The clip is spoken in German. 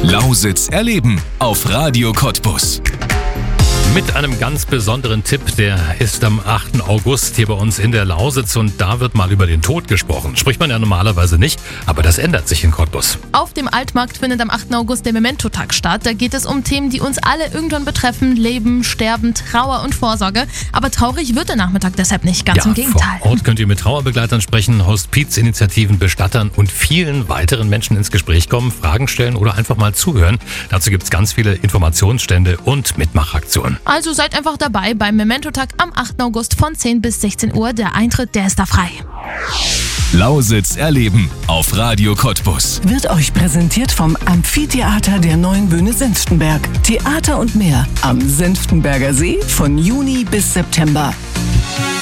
Lausitz erleben auf Radio Cottbus. Mit einem ganz besonderen Tipp, der ist am 8. August hier bei uns in der Lausitz und da wird mal über den Tod gesprochen. Spricht man ja normalerweise nicht, aber das ändert sich in Cottbus. Auf dem Altmarkt findet am 8. August der Memento-Tag statt. Da geht es um Themen, die uns alle irgendwann betreffen. Leben, Sterben, Trauer und Vorsorge. Aber traurig wird der Nachmittag deshalb nicht, ganz im Gegenteil. Vor Ort könnt ihr mit Trauerbegleitern sprechen, Hospizinitiativen, Bestattern und vielen weiteren Menschen ins Gespräch kommen, Fragen stellen oder einfach mal zuhören. Dazu gibt es ganz viele Informationsstände und Mitmachaktionen. Also seid einfach dabei beim Memento-Tag am 8. August von 10 bis 16 Uhr. Der Eintritt, der ist da frei. Lausitz erleben auf Radio Cottbus. Wird euch präsentiert vom Amphitheater der Neuen Bühne Senftenberg. Theater und mehr am Senftenberger See von Juni bis September.